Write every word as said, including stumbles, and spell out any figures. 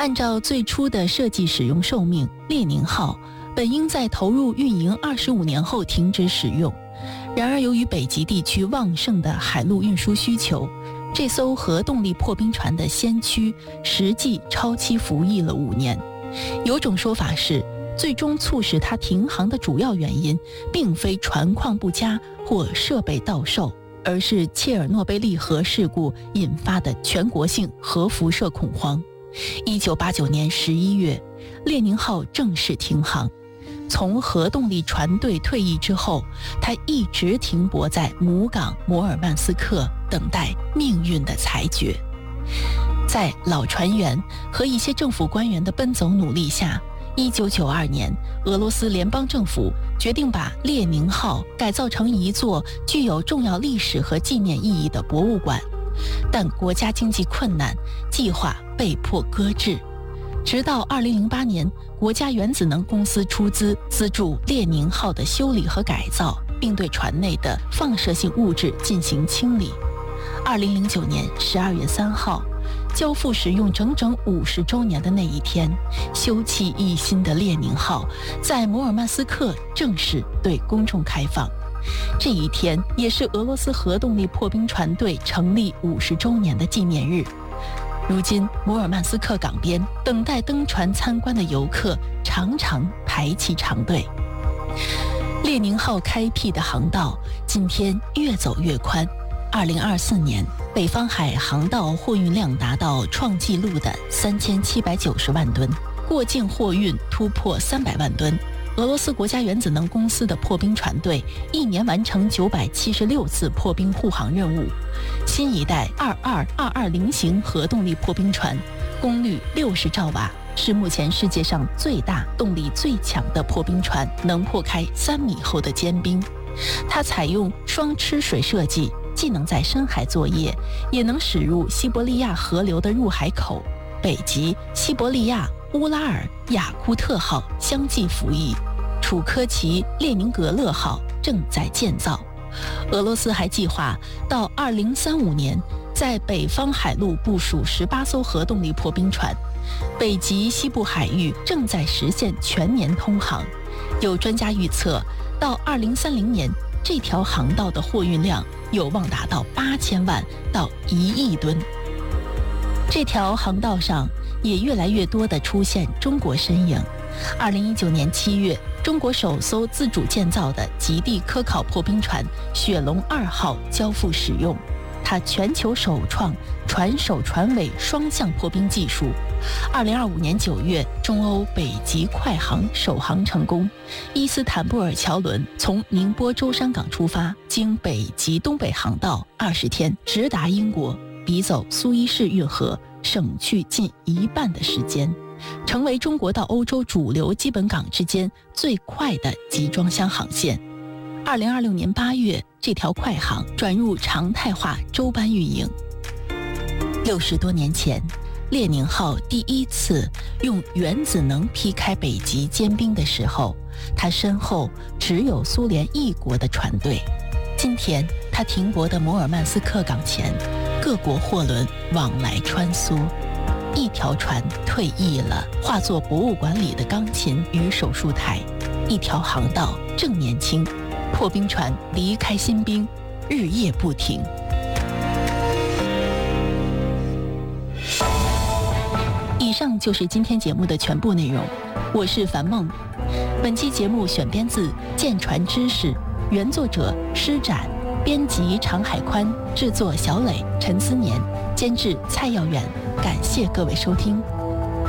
按照最初的设计使用寿命，列宁号本应在投入运营二十五年后停止使用。然而，由于北极地区旺盛的海陆运输需求，这艘核动力破冰船的先驱实际超期服役了五年。有种说法是，最终促使它停航的主要原因，并非船况不佳或设备到售，而是切尔诺贝利核事故引发的全国性核辐射恐慌。一九八九年十一月，列宁号正式停航。从核动力船队退役之后，他一直停泊在母港摩尔曼斯克，等待命运的裁决。在老船员和一些政府官员的奔走努力下，一九九二年，俄罗斯联邦政府决定把列宁号改造成一座具有重要历史和纪念意义的博物馆。但国家经济困难，计划被迫搁置。直到二零零八年，国家原子能公司出资资助列宁号的修理和改造，并对船内的放射性物质进行清理。二零零九年十二月三号，交付使用整整五十周年的那一天，休憩一新的列宁号在摩尔曼斯克正式对公众开放。这一天也是俄罗斯核动力破冰船队成立五十周年的纪念日。如今，摩尔曼斯克港边等待登船参观的游客常常排起长队。列宁号开辟的航道今天越走越宽。二零二四年，北方海航道货运量达到创纪录的三千七百九十万吨，过境货运突破三百万吨。俄罗斯国家原子能公司的破冰船队一年完成九百七十六次破冰护航任务。新一代二二二二零型核动力破冰船，功率六十兆瓦，是目前世界上最大、动力最强的破冰船，能破开三米厚的坚冰。它采用双吃水设计，既能在深海作业，也能驶入西伯利亚河流的入海口。北极、西伯利亚、乌拉尔、雅库特号相继服役，楚科奇列宁格勒号正在建造。俄罗斯还计划到二零三五年在北方海陆部署十八艘核动力破冰船，北极西部海域正在实现全年通航。有专家预测，到二零三零年，这条航道的货运量有望达到八千万到一亿吨。这条航道上也越来越多地出现中国身影。二零一九年七月，中国首艘自主建造的极地科考破冰船雪龙二号交付使用，它全球首创船首船尾双向破冰技术。二零二五年九月，中欧北极快航首航成功，伊斯坦布尔桥轮从宁波舟山港出发，经北极东北航道二十天直达英国，比走苏伊士运河，省去近一半的时间，成为中国到欧洲主流基本港之间最快的集装箱航线。二零二六年八月，这条快航转入常态化周班运营。六十多年前，列宁号第一次用原子能劈开北极坚冰的时候，它身后只有苏联一国的船队。今天，它停泊的摩尔曼斯克港前，各国货轮往来穿梭。一条船退役了，化作博物馆里的钢琴与手术台；一条航道正年轻，破冰船离开新冰，日夜不停。以上就是今天节目的全部内容，我是樊梦。本期节目选编自《舰船知识》，原作者施展，编辑常海宽，制作小磊、陈思年，监制蔡耀远。感谢各位收听。